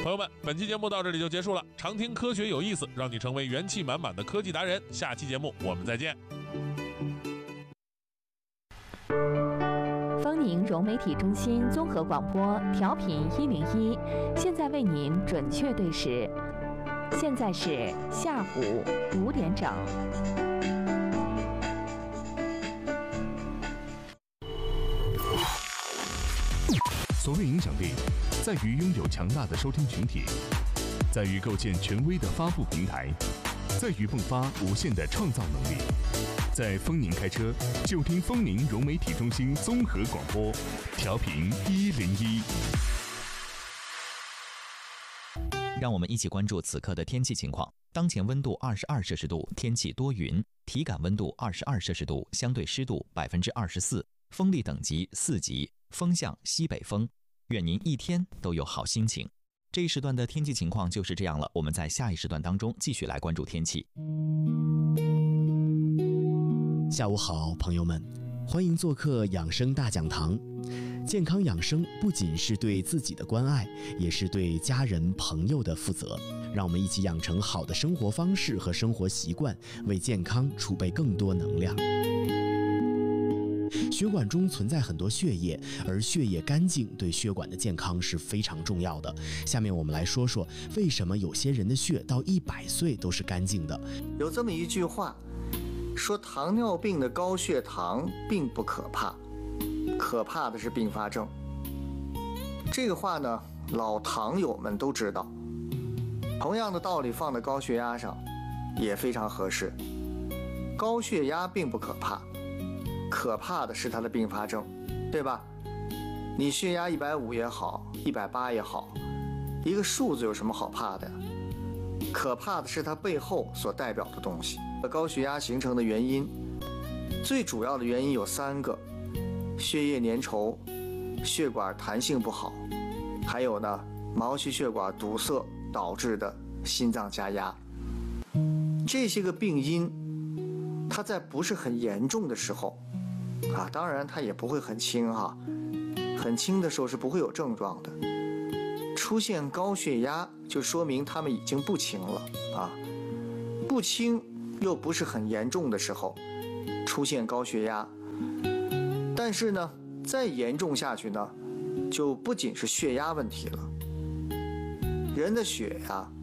朋友们，本期节目到这里就结束了。常听科学有意思，让你成为元气满满的科技达人。下期节目我们再见。 丰宁融媒体中心综合广播调频101，现在为您准确对时，现在是下午5点整。 所谓影响力，在于拥有强大的收听群体，在于构建权威的发布平台，在于迸发无限的创造能力。在丰宁开车，就听丰宁融媒体中心综合广播，调频101。 让我们一起关注此刻的天气情况。当前温度22摄氏度，天气多云，体感温度22摄氏度，相对湿度24%，风力等级4级，风向西北风。愿您一天都有好心情。这一时段的天气情况就是这样了，我们在下一时段当中继续来关注天气。 下午好，朋友们，欢迎做客养生大讲堂。健康养生不仅是对自己的关爱，也是对家人朋友的负责。让我们一起养成好的生活方式和生活习惯，为健康储备更多能量。血管中存在很多血液，而血液干净对血管的健康是非常重要的。下面我们来说说，为什么有些人的血到100岁都是干净的。 有这么一句话，说糖尿病的高血糖并不可怕，可怕的是并发症。这个话呢，老糖友们都知道。同样的道理放在高血压上也非常合适。高血压并不可怕，可怕的是它的并发症，对吧？你血压150也好，180也好，一个数字有什么好怕的呀？可怕的是它背后所代表的东西。高血压形成的原因，最主要的原因有3个：血液粘稠、血管弹性不好，还有呢，毛细血管堵塞导致的心脏加压。这些个病因，它在不是很严重的时候啊，当然它也不会很轻哈，很轻的时候是不会有症状的。出现高血压就说明他们已经不轻了啊，不轻又不是很严重的时候出现高血压，但是呢，再严重下去呢，就不仅是血压问题了。人的血呀，